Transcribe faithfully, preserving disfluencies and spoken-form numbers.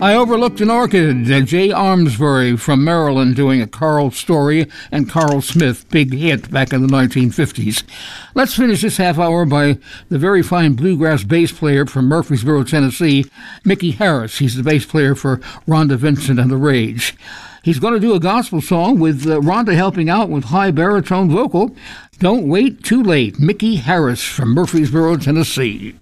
I Overlooked an Orchid, uh, Jay Armsbury from Maryland doing a Carl Story and Carl Smith big hit back in the nineteen fifties. Let's finish this half hour by the very fine bluegrass bass player from Murfreesboro, Tennessee, Mickey Harris. He's the bass player for Rhonda Vincent and the Rage. He's going to do a gospel song with uh, Rhonda helping out with high baritone vocal. Don't Wait Too Late, Mickey Harris from Murfreesboro, Tennessee.